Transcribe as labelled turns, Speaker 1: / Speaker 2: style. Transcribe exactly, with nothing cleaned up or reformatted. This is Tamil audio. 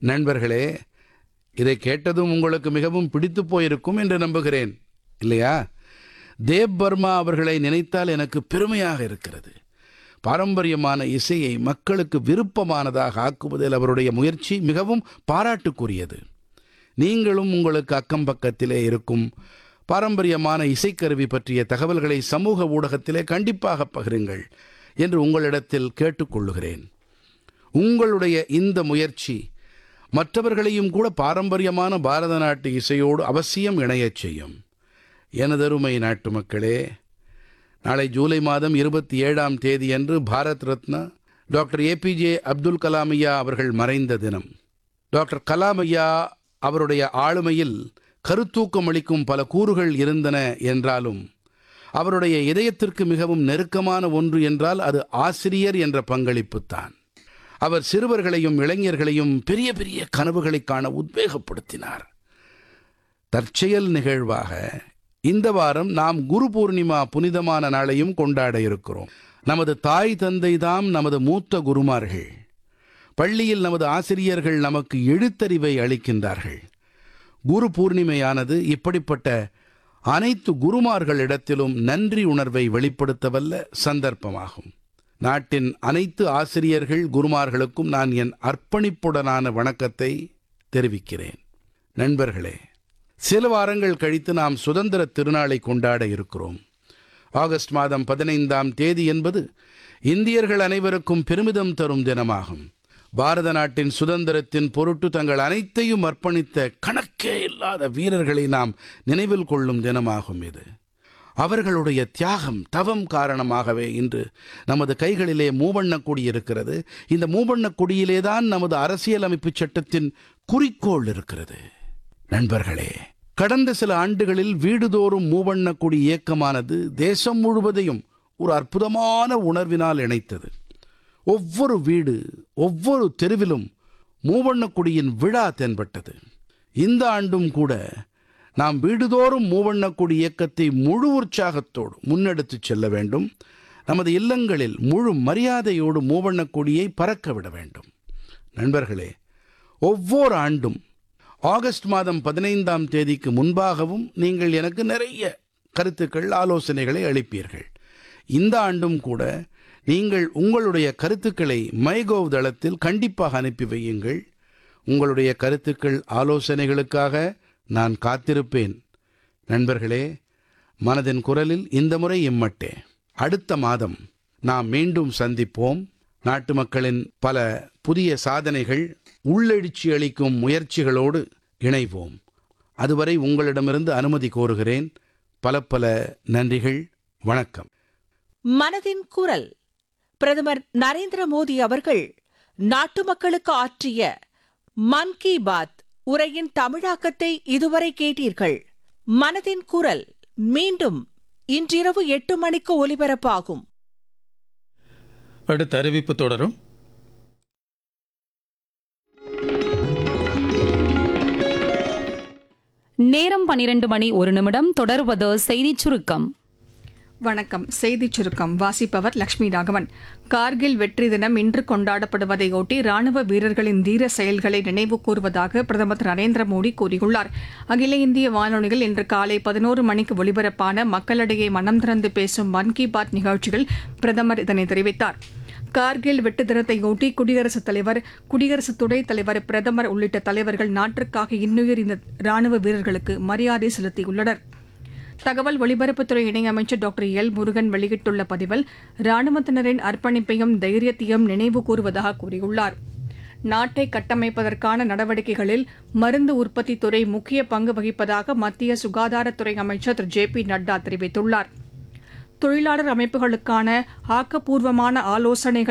Speaker 1: நண்பர்களே, இதை கேட்டதும் உங்களுக்கு மிகவும் பிடித்து போயிருக்கும் என்று நம்புகிறேன், இல்லையா? தேவ் பர்மா அவர்களை நினைத்தால் எனக்கு பெருமையாக இருக்கிறது. பாரம்பரியமான இசையை மக்களுக்கு விருப்பமானதாக ஆக்குவதில் அவருடைய முயற்சி மிகவும் பாராட்டுக்குரியது. நீங்களும் உங்களுக்கு அக்கம் பக்கத்திலே இருக்கும் பாரம்பரியமான இசைக்கருவி பற்றிய தகவல்களை சமூக ஊடகத்திலே கண்டிப்பாக பகிருங்கள் என்று உங்களிடத்தில் கேட்டுக்கொள்ளுகிறேன். உங்களுடைய இந்த முயற்சி மற்றவர்களையும் கூட பாரம்பரியமான பாரத நாட்டு இசையோடு அவசியம் இணையச் செய்யும். எனதருமை நாட்டு மக்களே, நாளை ஜூலை மாதம் இருபத்தி ஏழாம் தேதியன்று பாரத் ரத்னா டாக்டர் ஏபிஜே அப்துல் கலாம் ஐயா அவர்கள் மறைந்த தினம். டாக்டர் கலாம் ஐயா அவருடைய ஆளுமையில் கருத்தூக்கம் அளிக்கும் பல கூறுகள் இருந்தன என்றாலும் அவருடைய இதயத்திற்கு மிகவும் நெருக்கமான ஒன்று என்றால் அது ஆசிரியர் என்ற பங்களிப்புத்தான். அவர் சிறுவர்களையும் இளைஞர்களையும் பெரிய பெரிய கனவுகளை காண உத்வேகப்படுத்தினார். தற்செயல் நிகழ்வாக இந்த வாரம் நாம் குரு பூர்ணிமா புனிதமான நாளையும் கொண்டாட இருக்கிறோம். நமது தாய் தந்தை தாம் நமது மூத்த குருமார்கள். பள்ளியில் நமது ஆசிரியர்கள் நமக்கு எழுத்தறிவை அளிக்கின்றார்கள். குரு பூர்ணிமையானது இப்படிப்பட்ட அனைத்து குருமார்களிடத்திலும் நன்றி உணர்வை வெளிப்படுத்தவல்ல சந்தர்ப்பமாகும். நாட்டின் அனைத்து ஆசிரியர்கள் குருமார்களுக்கும் நான் என் அர்ப்பணிப்புடனான வணக்கத்தை தெரிவிக்கிறேன். நண்பர்களே, சில வாரங்கள் கழித்து நாம் சுதந்திர திருநாளை கொண்டாட இருக்கிறோம். ஆகஸ்ட் மாதம் பதினைந்தாம் தேதி என்பது இந்தியர்கள் அனைவருக்கும் பெருமிதம் தரும் தினமாகும். பாரத நாட்டின் சுதந்திரத்தின் பொருட்டு தங்கள் அனைத்தையும் அர்ப்பணித்த கணக்கே இல்லாத வீரர்களை நாம் நினைவில் கொள்ளும் தினமாகும் இது. அவர்களுடைய தியாகம் தவம் காரணமாகவே இன்று நமது கைகளிலே மூவண்ணக் கொடி இருக்கிறது. இந்த மூவண்ணக் கொடியிலேதான் நமது அரசியலமைப்பு சட்டத்தின் குறிக்கோள் இருக்கிறது. நண்பர்களே, கடந்த சில ஆண்டுகளில் வீடுதோறும் மூவண்ணக் கொடி இயக்கமானது தேசம் முழுவதையும் ஒரு அற்புதமான உணர்வினால் இணைத்தது. ஒவ்வொரு வீடு, ஒவ்வொரு தெருவிலும் மூவண்ணக் கொடியின் விழா தென்பட்டது. இந்த ஆண்டும் கூட நாம் வீடுதோறும் மூவண்ணக் கொடி இயக்கத்தை முழு உற்சாகத்தோடு முன்னெடுத்துச் செல்ல வேண்டும். நமது இல்லங்களில் முழு மரியாதையோடு மூவண்ணக் கொடியை பறக்க விட வேண்டும். நண்பர்களே, ஒவ்வொரு ஆண்டும் ஆகஸ்ட் மாதம் பதினைந்தாம் தேதிக்கு முன்பாகவும் நீங்கள் எனக்கு நிறைய கருத்துக்கள், ஆலோசனைகளை அளிப்பீர்கள். இந்த ஆண்டும் கூட நீங்கள் உங்களுடைய கருத்துக்களை மைகோவ் தளத்தில் கண்டிப்பாக அனுப்பி வையுங்கள். உங்களுடைய கருத்துக்கள், ஆலோசனைகளுக்காக நான் காத்திருப்பேன். நண்பர்களே, மனதின் குரலில் இந்த முறை இம்மட்டே. அடுத்த மாதம் நாம் மீண்டும் சந்திப்போம். நாட்டு மக்களின் பல புதிய சாதனைகள், உள்ளெழுச்சி அளிக்கும் முயற்சிகளோடு இணைவோம். அதுவரை உங்களிடமிருந்து அனுமதி கோருகிறேன். பல பல நன்றிகள். வணக்கம்.
Speaker 2: மனதின் குரல் பிரதமர் நரேந்திர மோடி அவர்கள் நாட்டு மக்களுக்கு ஆற்றிய மன் கி பாத் உரையின் தமிழாக்கத்தை இதுவரை கேட்டீர்கள். மனதின் குரல் மீண்டும் இன்றிரவு எட்டு மணிக்கு ஒலிபரப்பாகும்.
Speaker 3: அடுத்த அறிவிப்பு தொடரும்.
Speaker 4: நேரம் பனிரெண்டு மணி ஒரு நிமிடம். தொடர்வது செய்திச் சுருக்கம்.
Speaker 5: வணக்கம். செய்திச் சுருக்கம் வாசிப்பவர் லட்சுமி ராகவன். கார்கில் வெற்றி தினம் இன்று கொண்டாடப்படுவதையொட்டி ராணுவ வீரர்களின் தீர செயல்களை நினைவு கூறுவதாக பிரதமர் திரு நரேந்திர மோடி கூறியுள்ளார். அகில இந்திய வானொலியில் இன்று காலை பதினோரு மணிக்கு ஒலிபரப்பான மக்களிடையே மனம் திறந்து பேசும் மன் கி பாத் நிகழ்ச்சியில் பிரதமர் இதனை தெரிவித்தார். கார்கில் வெட்டு தினத்தையொட்டி குடியரசுத் தலைவர், குடியரசு துணைத் தலைவர், பிரதமர் உள்ளிட்ட தலைவர்கள் நாட்டிற்காக இன்னுயிர் இந்த ராணுவ வீரர்களுக்கு மரியாதை செலுத்தியுள்ளனர். தகவல் ஒலிபரப்புத்துறை இணையமைச்சர் டாக்டர் எல் முருகன் வெளியிட்டுள்ள பதிவில் ராணுவத்தினரின் அர்ப்பணிப்பையும் தைரியத்தையும் நினைவு கூறுவதாக கூறியுள்ளார். நாட்டை கட்டமைப்பதற்கான நடவடிக்கைகளில் மருந்து உற்பத்தி துறை முக்கிய பங்கு வகிப்பதாக மத்திய சுகாதாரத்துறை அமைச்சர் திரு ஜே பி நட்டா தெரிவித்துள்ளார். தொழிலாளர் அமைப்புகளுக்கான ஆக்கப்பூர்வமான ஆலோசனைகள்